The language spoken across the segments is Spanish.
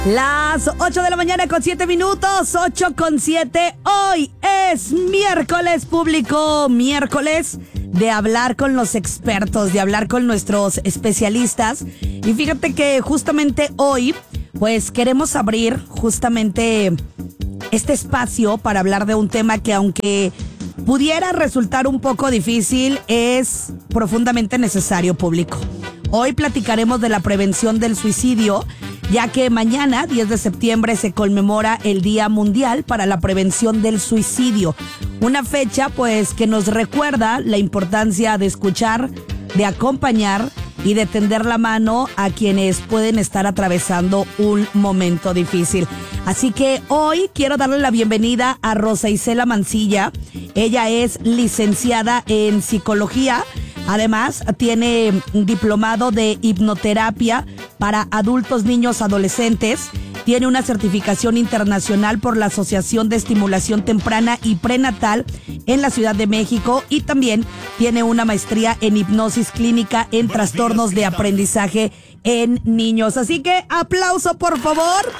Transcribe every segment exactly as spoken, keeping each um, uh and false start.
Las ocho de la mañana con siete minutos, ocho con siete. Hoy es miércoles público, miércoles de hablar con los expertos, de hablar con nuestros especialistas. Y fíjate que justamente hoy, pues queremos abrir justamente este espacio para hablar de un tema que, aunque pudiera resultar un poco difícil, es profundamente necesario, público. Hoy platicaremos de la prevención del suicidio, ya que mañana, diez de septiembre, se conmemora el Día Mundial para la Prevención del Suicidio. Una fecha, pues, que nos recuerda la importancia de escuchar, de acompañar y de tender la mano a quienes pueden estar atravesando un momento difícil. Así que hoy quiero darle la bienvenida a Rosa Isela Mancilla. Ella es licenciada en psicología. Además, tiene un diplomado de hipnoterapia para adultos, niños, adolescentes. Tiene una certificación internacional por la Asociación de Estimulación Temprana y Prenatal en la Ciudad de México. Y también tiene una maestría en hipnosis clínica en trastornos de aprendizaje en niños. Así que aplauso, por favor,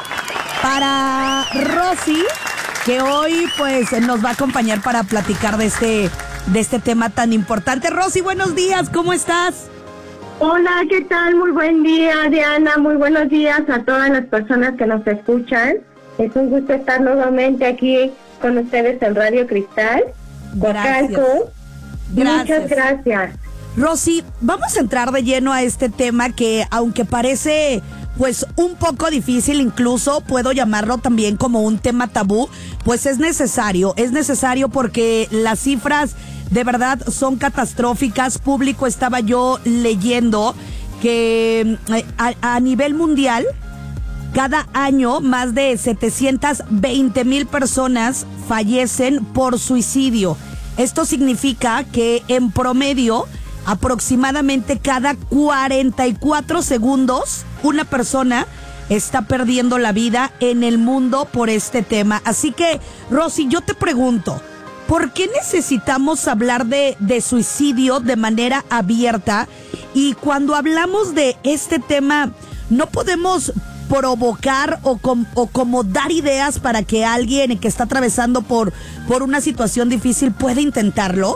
para Rosy, que hoy pues nos va a acompañar para platicar de este... de este tema tan importante. Rosy, buenos días, ¿cómo estás? Hola, ¿qué tal? Muy buen día, Diana. Muy buenos días a todas las personas que nos escuchan. Es un gusto estar nuevamente aquí con ustedes en Radio Cristal. Gracias. Gracias. Muchas gracias. Rosy, vamos a entrar de lleno a este tema que, aunque parece pues un poco difícil, incluso puedo llamarlo también como un tema tabú, pues es necesario, es necesario porque las cifras de verdad son catastróficas. Público, estaba yo leyendo que a, a nivel mundial, cada año más de setecientas veinte mil personas fallecen por suicidio. Esto significa que en promedio, aproximadamente cada cuarenta y cuatro segundos, una persona está perdiendo la vida en el mundo por este tema. Así que, Rosy, yo te pregunto, ¿por qué necesitamos hablar de, de suicidio de manera abierta? Y cuando hablamos de este tema, ¿no podemos provocar o, com, o como dar ideas para que alguien que está atravesando por, por una situación difícil pueda intentarlo?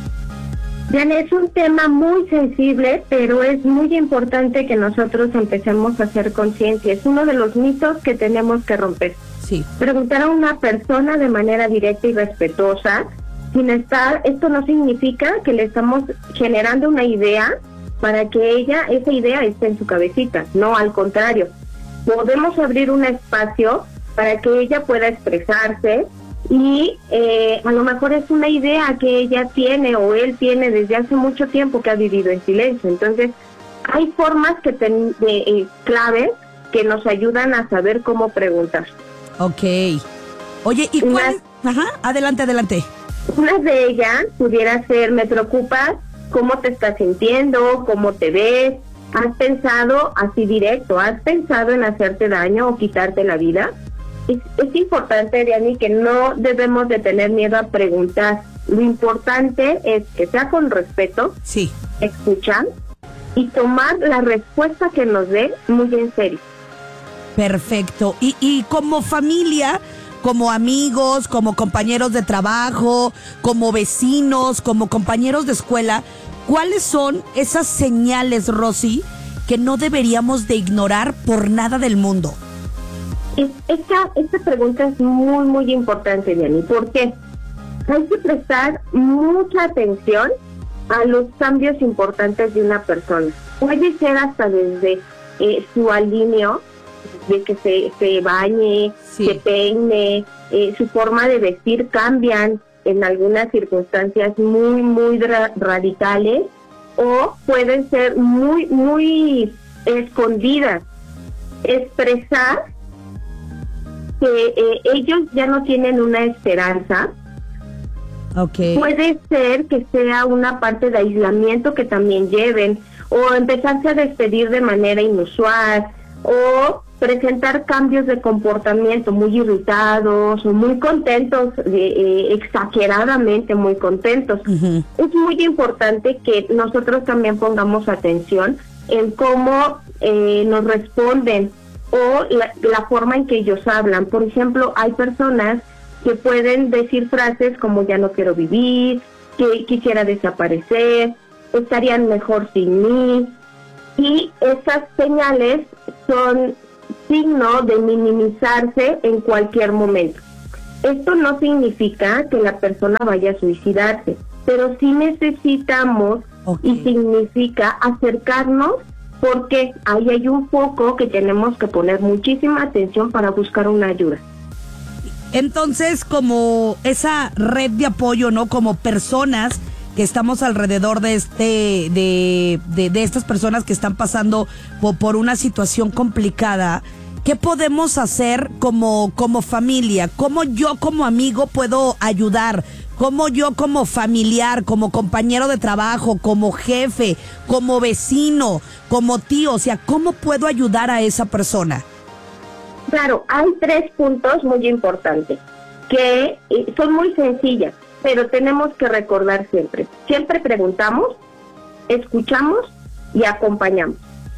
Bien, es un tema muy sensible, pero es muy importante que nosotros empecemos a hacer conciencia. Es uno de los mitos que tenemos que romper. Sí. Preguntar a una persona de manera directa y respetuosa, sin estar, esto no significa que le estamos generando una idea para que ella, esa idea esté en su cabecita. No, al contrario. Podemos abrir un espacio para que ella pueda expresarse, y eh, a lo mejor es una idea que ella tiene o él tiene desde hace mucho tiempo que ha vivido en silencio. Entonces, hay formas que ten, de, eh, claves que nos ayudan a saber cómo preguntar. Ok. Oye, ¿y cuál? Una, Ajá, adelante, adelante. Una de ellas pudiera ser: me preocupa cómo te estás sintiendo, cómo te ves. ¿Has pensado, así directo, has pensado en hacerte daño o quitarte la vida? Es, es importante, Diani, que no debemos de tener miedo a preguntar. Lo importante es que sea con respeto, sí, escuchar y tomar la respuesta que nos dé muy en serio. Perfecto. Y, y como familia, como amigos, como compañeros de trabajo, como vecinos, como compañeros de escuela, ¿cuáles son esas señales, Rosy, que no deberíamos de ignorar por nada del mundo? Esta, esta pregunta es muy, muy importante, Diani. ¿Por qué? Hay que prestar mucha atención a los cambios importantes de una persona. Puede ser hasta desde eh, su alineo, de que se, se bañe, sí, se peine, eh, su forma de vestir cambian en algunas circunstancias muy, muy ra- radicales, o pueden ser muy, muy escondidas. Expresar que eh, ellos ya no tienen una esperanza. Okay. Puede ser que sea una parte de aislamiento que también lleven, o empezarse a despedir de manera inusual, o presentar cambios de comportamiento muy irritados o muy contentos, eh, exageradamente muy contentos. Uh-huh. Es muy importante que nosotros también pongamos atención en cómo eh, nos responden o la, la forma en que ellos hablan. Por ejemplo, hay personas que pueden decir frases como ya no quiero vivir, que quisiera desaparecer, estarían mejor sin mí, y esas señales son signo de minimizarse en cualquier momento. Esto no significa que la persona vaya a suicidarse, pero sí necesitamos, okay, y significa acercarnos, porque ahí hay un foco que tenemos que poner muchísima atención para buscar una ayuda. Entonces, como esa red de apoyo, ¿no? Como personas que estamos alrededor de este, de, de, de estas personas que están pasando por, por una situación complicada, ¿qué podemos hacer como, como familia? ¿Cómo yo como amigo puedo ayudar? ¿Cómo yo como familiar, como compañero de trabajo, como jefe, como vecino, como tío? O sea, ¿cómo puedo ayudar a esa persona? Claro, hay tres puntos muy importantes que son muy sencillas, pero tenemos que recordar siempre. Siempre preguntamos, escuchamos y acompañamos.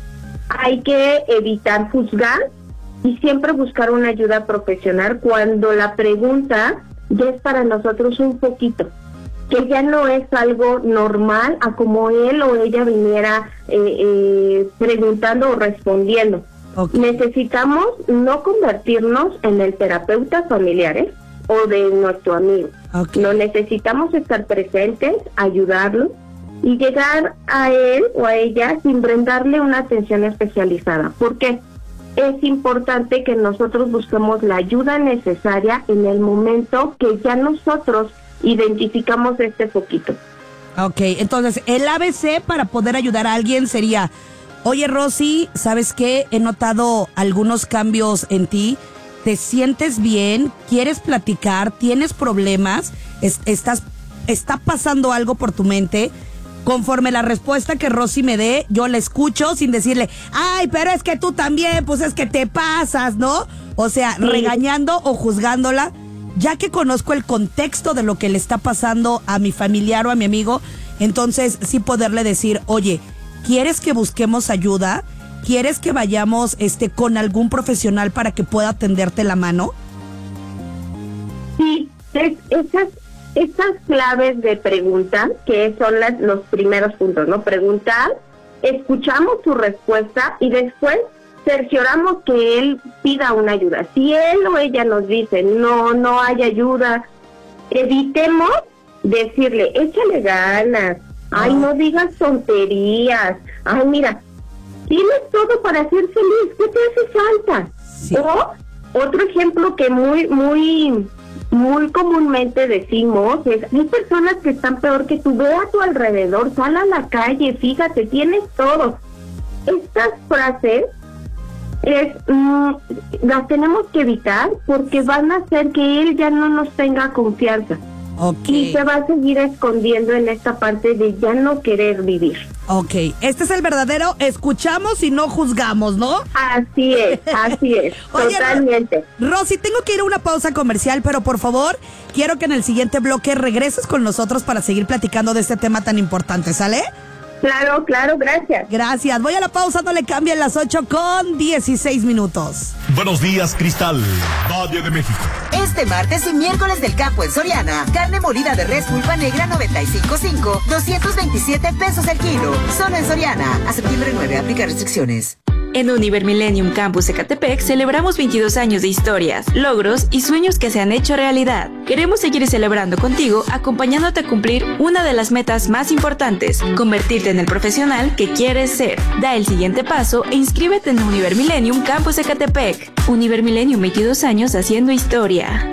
Hay que evitar juzgar y siempre buscar una ayuda profesional cuando la pregunta ya es para nosotros un poquito, que ya no es algo normal a como él o ella viniera eh, eh, preguntando o respondiendo. Okay. Necesitamos no convertirnos en el terapeuta familiar, ¿eh? O de nuestro amigo. Okay. No necesitamos estar presentes, ayudarlo y llegar a él o a ella sin brindarle una atención especializada. ¿Por qué? Es importante que nosotros busquemos la ayuda necesaria en el momento que ya nosotros identificamos este foquito. Ok, entonces el A B C para poder ayudar a alguien sería: oye, Rosy, ¿sabes qué? He notado algunos cambios en ti. ¿Te sientes bien? ¿Quieres platicar? ¿Tienes problemas? Es, estás, ¿Está pasando algo por tu mente? Conforme la respuesta que Rosy me dé, yo la escucho sin decirle, ay, pero es que tú también, pues es que te pasas, ¿no? O sea, sí, regañando o juzgándola. Ya que conozco el contexto de lo que le está pasando a mi familiar o a mi amigo, entonces sí poderle decir, oye, ¿quieres que busquemos ayuda? ¿Quieres que vayamos este con algún profesional para que pueda tenderte la mano? Sí, es, esas, esas claves de preguntar, que son las, los primeros puntos, ¿no? Preguntar, escuchamos su respuesta y después cercioramos que él pida una ayuda. Si él o ella nos dice, no, no hay ayuda, evitemos decirle, échale ganas, ay, no digas tonterías, ay, mira, tienes todo para ser feliz, ¿qué te hace falta? Sí. O otro ejemplo que muy, muy, muy comúnmente decimos es, hay personas que están peor que tú, ve a tu alrededor, sal a la calle, fíjate, tienes todo. Estas frases es mmm, las tenemos que evitar porque van a hacer que él ya no nos tenga confianza. Okay. Y se va a seguir escondiendo en esta parte de ya no querer vivir. Ok, este es el verdadero escuchamos y no juzgamos, ¿no? Así es, así es, Oye, totalmente. Rosy, tengo que ir a una pausa comercial, pero por favor, quiero que en el siguiente bloque regreses con nosotros para seguir platicando de este tema tan importante, ¿sale? Claro, claro, gracias. Gracias. Voy a la pausa, no le cambien, las ocho con dieciséis minutos. Buenos días, Cristal, Valle de México. Este martes y miércoles del campo en Soriana. Carne molida de res pulpa negra noventa y cinco punto cinco, doscientos veintisiete pesos el kilo. Solo en Soriana. A septiembre nueve, aplica restricciones. En Univer Millennium Campus Ecatepec celebramos veintidós años de historias, logros y sueños que se han hecho realidad. Queremos seguir celebrando contigo, acompañándote a cumplir una de las metas más importantes, convertirte en el profesional que quieres ser. Da el siguiente paso e inscríbete en Univer Millennium Campus Ecatepec. Univer Millennium, veintidós años haciendo historia.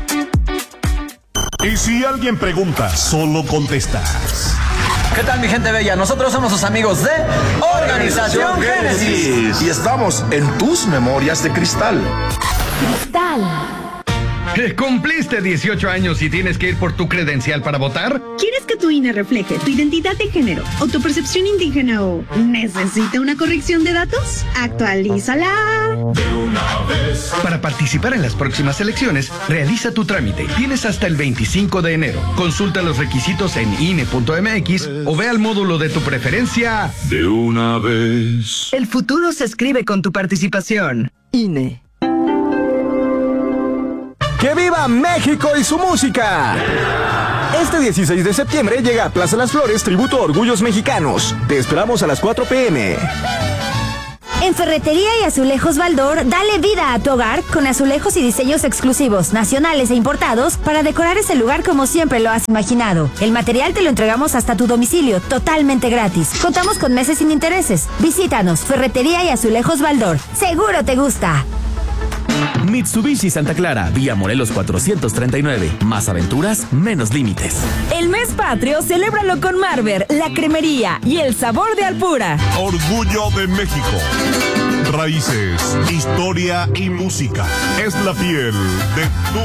Y si alguien pregunta, solo contestas. ¿Qué tal, mi gente bella? Nosotros somos sus amigos de Organización Génesis. Y estamos en tus memorias de cristal. Cristal. ¿Cumpliste dieciocho años y tienes que ir por tu credencial para votar? ¿Quieres que tu I N E refleje tu identidad de género o tu percepción indígena o necesita una corrección de datos? ¡Actualízala! De una vez. Para participar en las próximas elecciones, realiza tu trámite. Tienes hasta el veinticinco de enero. Consulta los requisitos en I N E punto M X o ve al módulo de tu preferencia. De una vez. El futuro se escribe con tu participación. I N E. ¡Que viva México y su música! Este dieciséis de septiembre llega a Plaza Las Flores tributo a Orgullos Mexicanos. Te esperamos a las cuatro pm. En Ferretería y Azulejos Baldor, dale vida a tu hogar con azulejos y diseños exclusivos, nacionales e importados para decorar ese lugar como siempre lo has imaginado. El material te lo entregamos hasta tu domicilio, totalmente gratis. Contamos con meses sin intereses. Visítanos, Ferretería y Azulejos Baldor. Seguro te gusta. Mitsubishi Santa Clara, vía Morelos cuatrocientos treinta y nueve. Más aventuras, menos límites. El mes patrio, celébralo con Marber, la cremería y el sabor de Alpura. Orgullo de México. Raíces, historia y música. Es la piel de tu